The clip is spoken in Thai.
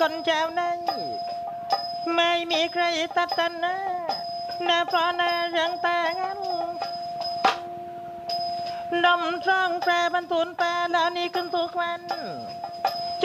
คนเจ้านั้นไม่มีใครตัดตันนะเพราะนายังแต่งั้นดมช่องแปรบรรทุนแปรแล้วนี่ขึ้นทุกวัน